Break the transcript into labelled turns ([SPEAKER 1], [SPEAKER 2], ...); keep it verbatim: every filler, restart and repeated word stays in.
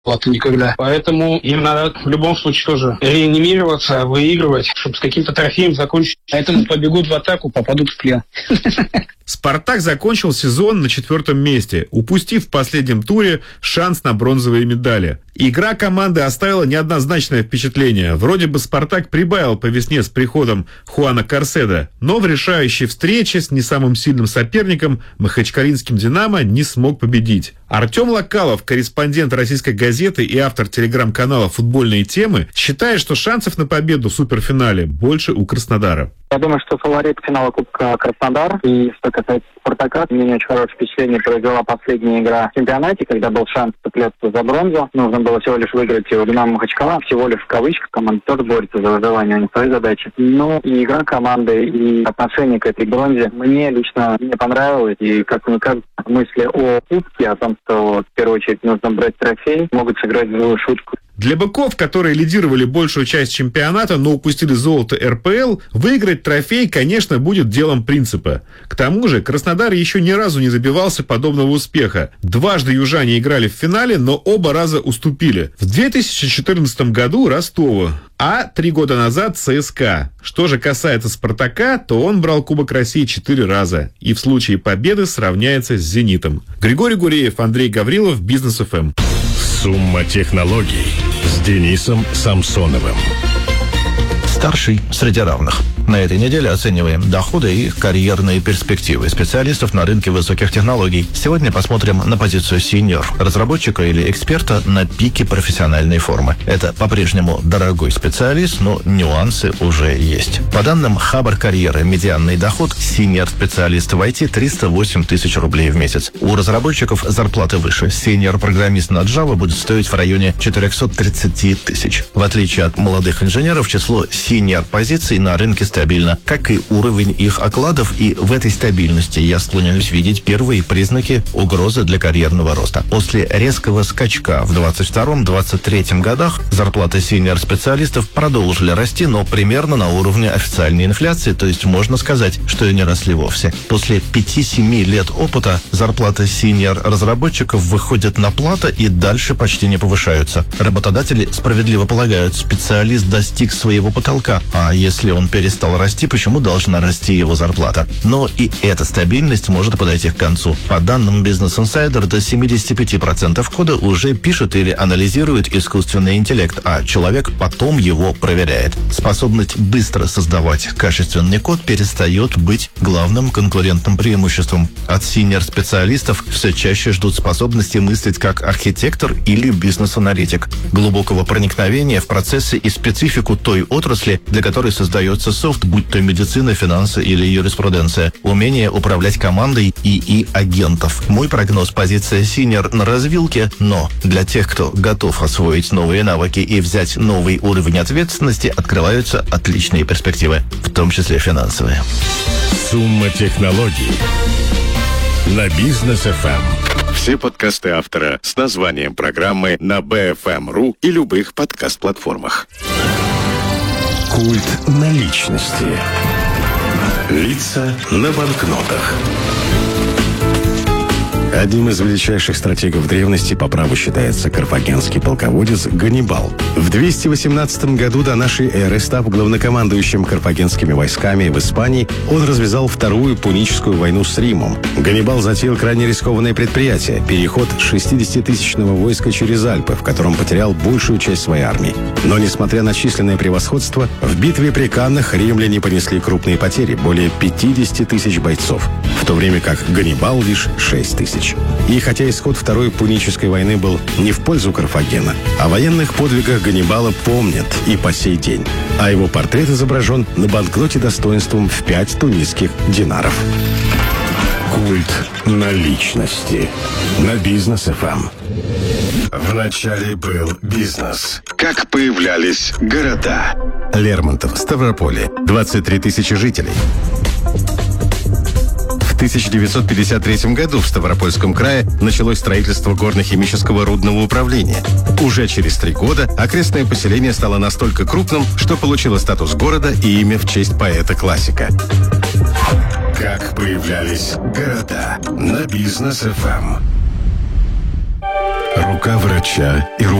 [SPEAKER 1] платы никогда. Поэтому им надо в любом случае тоже реанимироваться, выигрывать, чтобы с каким-то трофеем закончить. Поэтому побегут в атаку, попадут в плен.
[SPEAKER 2] «Спартак» закончил сезон на четвертом месте, упустив в последнем туре шанс на бронзовые медали. Игра команды оставила неоднозначное впечатление. Вроде бы «Спартак» прибавил по весне с приходом Хуана Карседа, но в решающей встрече с не самым сильным соперником, махачкалинским «Динамо», не смог победить. Артем Локалов, корреспондент российской газеты и автор телеграм-канала «Футбольные темы», считает, что шансов на победу в суперфинале больше у Краснодара.
[SPEAKER 3] Я думаю, что фаворит финала Кубка Краснодар. И что касается «Спартака», мне не очень хорошее впечатление произвела последняя игра в чемпионате, когда был шанс цепляться за бронзу. Нужно было всего лишь выиграть у «Динамо» Махачкала. Всего лишь в кавычках. Команда тоже борется за выживание, у них свои задачи. Но и игра команды, и отношение к этой бронзе мне лично не понравилось. И как мне кажется, мысли о Кубке, о том, что в первую очередь нужно брать трофей, могут сыграть злую шутку.
[SPEAKER 2] Для «Быков», которые лидировали большую часть чемпионата, но упустили золото эр пэ эл, выиграть трофей, конечно, будет делом принципа. К тому же Краснодар еще ни разу не добивался подобного успеха. Дважды южане играли в финале, но оба раза уступили. В две тысячи четырнадцатом году Ростову, а три года назад цэ эс ка. Что же касается «Спартака», то он брал Кубок России четыре раза и в случае победы сравняется с «Зенитом». Григорий Гуреев, Андрей Гаврилов, Бизнес эф эм.
[SPEAKER 4] Сумма технологий с Денисом Самсоновым.
[SPEAKER 5] Старший среди равных. На этой неделе оцениваем доходы и карьерные перспективы специалистов на рынке высоких технологий. Сегодня посмотрим на позицию сеньор, разработчика или эксперта на пике профессиональной формы. Это по-прежнему дорогой специалист, но нюансы уже есть. По данным Хабр Карьеры, медианный доход сеньор-специалиста в ай ти триста восемь тысяч рублей в месяц. У разработчиков зарплаты выше. Сеньор-программист на Java будет стоить в районе четыреста тридцать тысяч. В отличие от молодых инженеров, число сеньор-позиций на рынке стабильно, как и уровень их окладов, и в этой стабильности я склоняюсь видеть первые признаки угрозы для карьерного роста. После резкого скачка в двадцать втором — двадцать третьем годах зарплаты сеньор-специалистов продолжили расти, но примерно на уровне официальной инфляции, то есть можно сказать, что и не росли вовсе. После пяти-семи лет опыта зарплаты сеньор-разработчиков выходят на плато и дальше почти не повышаются. Работодатели справедливо полагают, специалист достиг своего потолка, а если он перестал расти, почему должна расти его зарплата? Но и эта стабильность может подойти к концу. По данным Business Insider, до семьдесят пять процентов кода уже пишет или анализирует искусственный интеллект, а человек потом его проверяет. Способность быстро создавать качественный код перестает быть главным конкурентным преимуществом. От синьор-специалистов все чаще ждут способности мыслить как архитектор или бизнес-аналитик, глубокого проникновения в процессы и специфику той отрасли, для которой создается софт, будь то медицина, финансы или юриспруденция, умение управлять командой и и-агентов. Мой прогноз — позиция синьор на развилке, но для тех, кто готов освоить новые навыки и взять новый уровень ответственности, открываются отличные перспективы, в том числе финансовые.
[SPEAKER 4] Сумма технологий на Бизнес эф эм. Все подкасты автора с названием программы на би эф эм точка ру и любых подкаст-платформах. Культ наличности. Лица на банкнотах. Одним из величайших стратегов древности по праву считается карфагенский полководец Ганнибал. В двести восемнадцатом году до нашей эры, став главнокомандующим карфагенскими войсками в Испании, он развязал Вторую Пуническую войну с Римом. Ганнибал затеял крайне рискованное предприятие – переход шестидесятитысячного войска через Альпы, в котором потерял большую часть своей армии. Но, несмотря на численное превосходство, в битве при Каннах римляне понесли крупные потери – более пятьдесят тысяч бойцов, в то время как Ганнибал лишь шесть тысяч. И хотя исход Второй Пунической войны был не в пользу Карфагена, о военных подвигах Ганнибала помнят и по сей день. А его портрет изображен на банкноте достоинством в пять тунисских динаров. Культ наличности на Бизнес эф эм. Вначале был бизнес. Как появлялись города? Лермонтов, Ставрополье, двадцать три тысячи жителей. В тысяча девятьсот пятьдесят третьем году в Ставропольском крае началось строительство горно-химического рудного управления. Уже через три года окрестное поселение стало настолько крупным, что получило статус города и имя в честь поэта-классика. Как появлялись города на Бизнес эф эм. рука врача и